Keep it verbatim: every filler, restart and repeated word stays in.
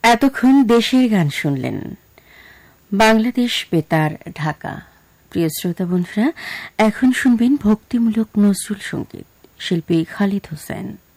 এতক্ষণ দেশের গান শুনলেন। বাংলাদেশ বেতার, ঢাকা। প্রিয় শ্রোতা বন্ধুরা, এখন শুনবেন ভক্তিমূলক নজরুল সঙ্গীত, শিল্পী খালিদ হোসেন।